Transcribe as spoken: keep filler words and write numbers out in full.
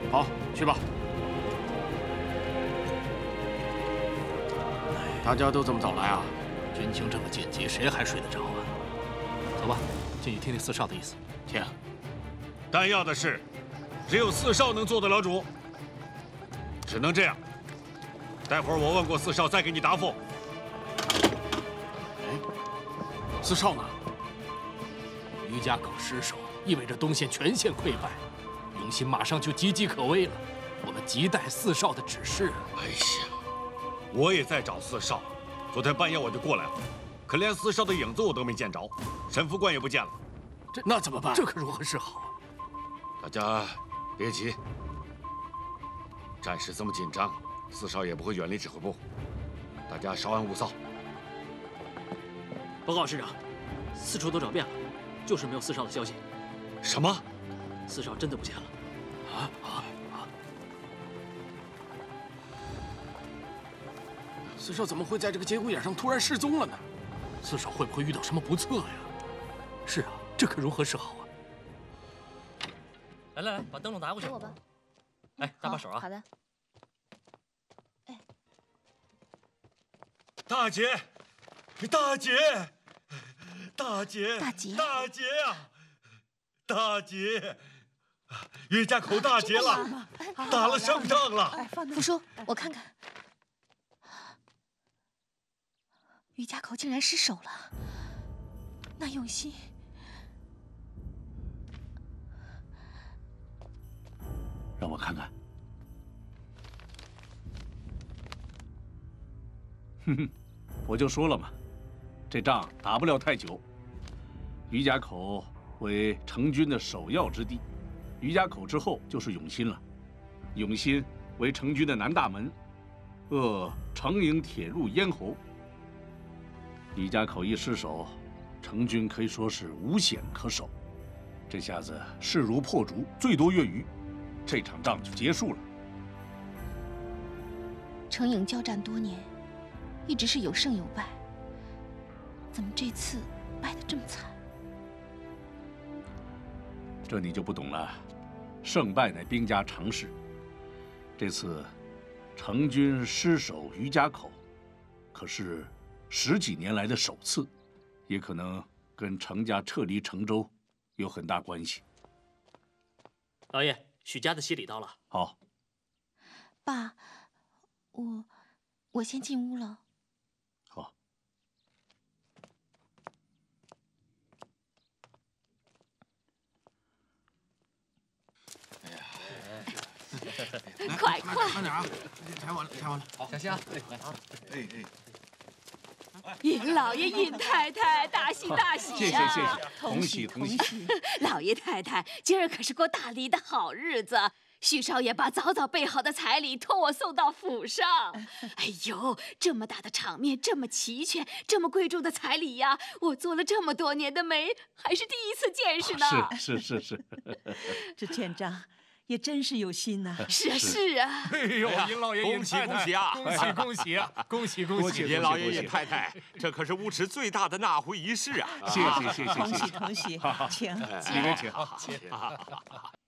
好，去吧。大家都这么早来啊？ 军情这么紧急，谁还睡得着啊？走吧，进去听听四少的意思。 请。 但要的是，只有四少能做得了主。只能这样。待会儿我问过四少，再给你答复。 哎，四少呢？ 于家口失守，意味着东线全线溃败，永兴马上就岌岌可危了。我们急待四少的指示。 哎呀，我也在找四少，昨天半夜我就过来了，可连四少的影子我都没见着，神副官也不见了。 这那怎么办？ 这可如何是好啊？ 大家别急，战事这么紧张，四少也不会远离指挥部，大家稍安勿躁。 报告师长，四处都找遍了，就是没有四少的消息。 什么？ 四少真的不见了？ 啊啊啊！ 四少怎么会在这个节骨眼上突然失踪了呢？ 四少会不会遇到什么不测呀？是啊，这可如何是好啊？ 来来来，把灯笼拿过去。 给我吧。 哎，搭把手啊。 好的。 大姐，大姐，大姐， 大姐， 大姐呀，大姐，岳家口大捷了，打了胜仗了。 福叔，我看看，于家口竟然失手了。那永兴， 让我看看。哼哼。我就说了嘛，这仗打不了太久。于家口为成军的首要之地，于家口之后就是永新了。永新为成军的南大门，扼成营铁路咽喉。于家口一失守，成军可以说是无险可守。这下子势如破竹，最多月余，这场仗就结束了。 成营交战多年。一直是有胜有败，怎么这次败得这么惨？ 这你就不懂了，胜败乃兵家常事。这次成军失守于家口，可是十几年来的首次，也可能跟成家撤离成州有很大关系。 老爷，许家的喜礼到了。 好， 爸，我我先进屋了。 好。 哎呀， 快快， 慢点啊！抬完了，抬完了。 好，小心啊！ 来啊！哎哎。尹老爷、尹太太，大喜大喜谢谢呀！ 谢谢，同喜同喜。 老爷太太，今儿可是过大礼的好日子。许少爷把早早备好的彩礼托我送到府上。哎呦，这么大的场面，这么齐全，这么贵重的彩礼呀！我做了这么多年的媒，还是第一次见识呢。 是是是是。 这县长也真是有心呐。 是啊是啊。 哎呦，尹老爷、尹太太，恭喜啊！恭喜恭喜啊！恭喜恭喜！ 尹老爷、尹太太，这可是乌池最大的纳会仪式啊！ 谢谢谢谢， 同喜同喜，请里面请。